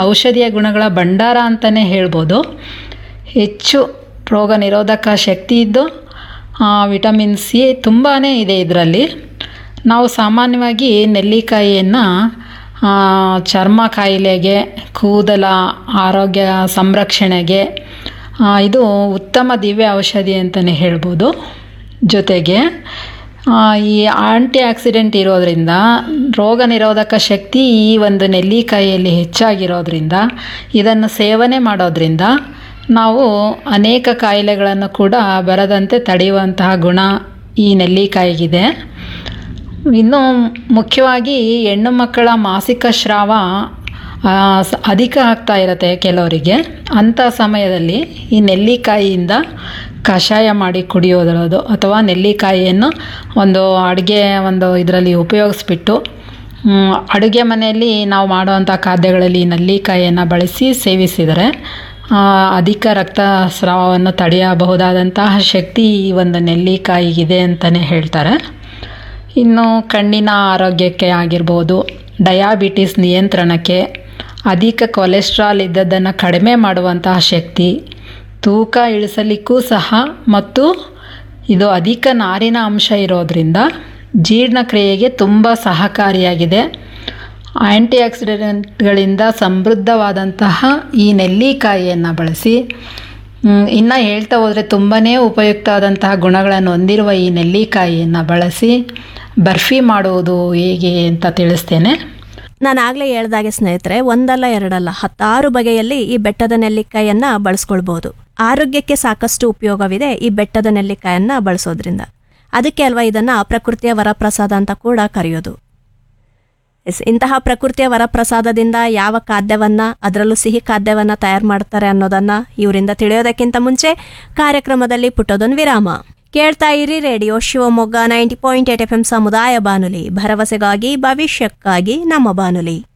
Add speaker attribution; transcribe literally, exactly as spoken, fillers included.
Speaker 1: ಔಷಧೀಯ ಗುಣಗಳ ಭಂಡಾರ ಅಂತಲೇ ಹೇಳ್ಬೋದು. ಹೆಚ್ಚು ರೋಗ ನಿರೋಧಕ ಶಕ್ತಿ ಇದ್ದು ವಿಟಮಿನ್ ಸಿ ತುಂಬಾ ಇದೆ ಇದರಲ್ಲಿ. ನಾವು ಸಾಮಾನ್ಯವಾಗಿ ನೆಲ್ಲಿಕಾಯಿಯನ್ನು ಚರ್ಮ ಕಾಯಿಲೆಗೆ, ಕೂದಲ ಆರೋಗ್ಯ ಸಂರಕ್ಷಣೆಗೆ ಇದು ಉತ್ತಮ ದಿವ್ಯ ಔಷಧಿ ಅಂತಲೇ ಹೇಳ್ಬೋದು. ಜೊತೆಗೆ ಈ ಆಂಟಿ ಆಕ್ಸಿಡೆಂಟ್ ಇರೋದರಿಂದ, ರೋಗ ನಿರೋಧಕ ಶಕ್ತಿ ಈ ಒಂದು ನೆಲ್ಲಿಕಾಯಿಯಲ್ಲಿ ಹೆಚ್ಚಾಗಿರೋದ್ರಿಂದ ಇದನ್ನು ಸೇವನೆ ಮಾಡೋದ್ರಿಂದ ನಾವು ಅನೇಕ ಕಾಯಿಲೆಗಳನ್ನು ಕೂಡ ಬರದಂತೆ ತಡೆಯುವಂತಹ ಗುಣ ಈ ನೆಲ್ಲಿಕಾಯಿಗಿದೆ. ಇನ್ನು ಮುಖ್ಯವಾಗಿ ಹೆಣ್ಣು ಮಕ್ಕಳ ಮಾಸಿಕ ಸ್ರಾವ ಅಧಿಕ ಆಗ್ತಾ ಇರುತ್ತೆ ಕೆಲವರಿಗೆ. ಅಂಥ ಸಮಯದಲ್ಲಿ ಈ ನೆಲ್ಲಿಕಾಯಿಯಿಂದ ಕಷಾಯ ಮಾಡಿ ಕುಡಿಯೋದು ಅಥವಾ ನೆಲ್ಲಿಕಾಯಿಯನ್ನು ಒಂದು ಅಡುಗೆ ಒಂದು ಇದರಲ್ಲಿ ಉಪಯೋಗಿಸ್ಬಿಟ್ಟು ಅಡುಗೆ ಮನೆಯಲ್ಲಿ ನಾವು ಮಾಡುವಂಥ ಖಾದ್ಯಗಳಲ್ಲಿ ನೆಲ್ಲಿಕಾಯಿಯನ್ನು ಬಳಸಿ ಸೇವಿಸಿದರೆ ಅಧಿಕ ರಕ್ತಸ್ರಾವವನ್ನು ತಡೆಯಬಹುದಾದಂತಹ ಶಕ್ತಿ ಈ ಒಂದು ನೆಲ್ಲಿಕಾಯಿಗಿದೆ ಅಂತಲೇ ಹೇಳ್ತಾರೆ. ಇನ್ನು ಕಣ್ಣಿನ ಆರೋಗ್ಯಕ್ಕೆ ಆಗಿರ್ಬೋದು, ಡಯಾಬಿಟಿಸ್ ನಿಯಂತ್ರಣಕ್ಕೆ, ಅಧಿಕ ಕೊಲೆಸ್ಟ್ರಾಲ್ ಇದ್ದದ್ದನ್ನು ಕಡಿಮೆ ಮಾಡುವಂತಹ ಶಕ್ತಿ, ತೂಕ ಇಳಿಸಲಿಕ್ಕೂ ಸಹ ಮತ್ತು ಇದು ಅಧಿಕ ನಾರಿನ ಅಂಶ ಇರೋದರಿಂದ ಜೀರ್ಣಕ್ರಿಯೆಗೆ ತುಂಬ ಸಹಕಾರಿಯಾಗಿದೆ. ಆ್ಯಂಟಿ ಆಕ್ಸಿಡೆಂಟ್ಗಳಿಂದ ಸಮೃದ್ಧವಾದಂತಹ ಈ ನೆಲ್ಲಿಕಾಯಿಯನ್ನು ಬಳಸಿ ಇನ್ನು ಹೇಳ್ತಾ ಹೋದರೆ ತುಂಬಾ ಉಪಯುಕ್ತವಾದಂತಹ ಗುಣಗಳನ್ನು ಹೊಂದಿರುವ ಈ ನೆಲ್ಲಿಕಾಯಿಯನ್ನು ಬಳಸಿ ಬರ್ಫಿ ಮಾಡುವುದು ಹೇಗೆ ಅಂತ ತಿಳಿಸ್ತೇನೆ.
Speaker 2: ನಾನು ಆಗಲೇ ಹೇಳ್ದಾಗೆ ಸ್ನೇಹಿತರೆ, ಒಂದಲ್ಲ ಎರಡಲ್ಲ ಹತ್ತಾರು ಬಗೆಯಲ್ಲಿ ಈ ಬೆಟ್ಟದ ನೆಲ್ಲಿಕಾಯಿಯನ್ನು ಬಳಸ್ಕೊಳ್ಬೋದು. ಆರೋಗ್ಯಕ್ಕೆ ಸಾಕಷ್ಟು ಉಪಯೋಗವಿದೆ ಈ ಬೆಟ್ಟದ ನೆಲ್ಲಿಕಾಯನ್ನು ಬಳಸೋದ್ರಿಂದ. ಅದಕ್ಕೆ ಅಲ್ವಾ ಇದನ್ನು ಪ್ರಕೃತಿಯ ವರಪ್ರಸಾದ ಅಂತ ಕೂಡ ಕರೆಯೋದು. ಎಸ್, ಇಂತಹ ಪ್ರಕೃತಿಯ ವರಪ್ರಸಾದದಿಂದ ಯಾವ ಖಾದ್ಯವನ್ನು, ಅದರಲ್ಲೂ ಸಿಹಿ ಖಾದ್ಯವನ್ನು ತಯಾರು ಮಾಡ್ತಾರೆ ಅನ್ನೋದನ್ನು ಇವರಿಂದ ತಿಳಿಯೋದಕ್ಕಿಂತ ಮುಂಚೆ ಕಾರ್ಯಕ್ರಮದಲ್ಲಿ ಪುಟ್ಟದೊಂದು ವಿರಾಮ. ಕೇಳ್ತಾ ಇರಿ radio Shivamogga ninety point eight F M ಸಮುದಾಯ ಬಾನುಲಿ, ಭರವಸೆಗಾಗಿ ಭವಿಷ್ಯಕ್ಕಾಗಿ ನಮ್ಮ ಬಾನುಲಿ.